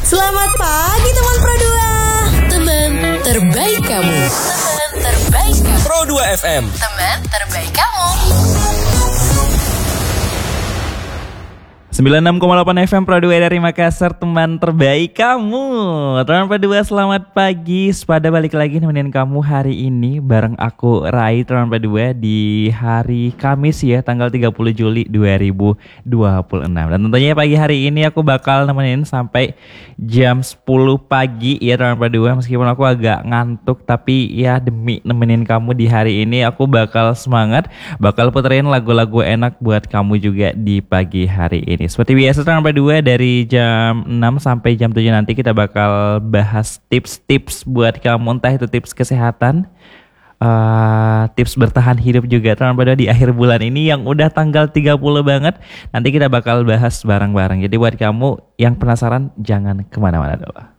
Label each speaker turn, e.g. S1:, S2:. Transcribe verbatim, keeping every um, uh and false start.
S1: Selamat pagi teman Pro dua.
S2: Teman terbaik kamu. Teman terbaik kamu.
S3: Pro dua F M.
S2: Teman terbaik kamu.
S4: sembilan puluh enam koma delapan F M Pro dua dari Makassar, teman terbaik kamu. Teman Pro dua, selamat pagi. Pada balik lagi nemenin kamu hari ini bareng aku Rai, teman Pro dua, di hari Kamis ya, tanggal tiga puluh Juli dua ribu dua puluh enam. Dan tentunya pagi hari ini aku bakal nemenin sampai jam sepuluh pagi ya teman Pro dua. Meskipun aku agak ngantuk, tapi ya demi nemenin kamu di hari ini aku bakal semangat, bakal puterin lagu-lagu enak buat kamu juga di pagi hari ini. Seperti biasa teman dua, dari jam enam sampai jam tujuh nanti kita bakal bahas tips-tips buat kamu, entah itu tips kesehatan, uh, tips bertahan hidup juga teman dua di akhir bulan ini yang udah tanggal tiga puluh banget. Nanti kita bakal bahas bareng-bareng. Jadi buat kamu yang penasaran jangan kemana-mana dulu.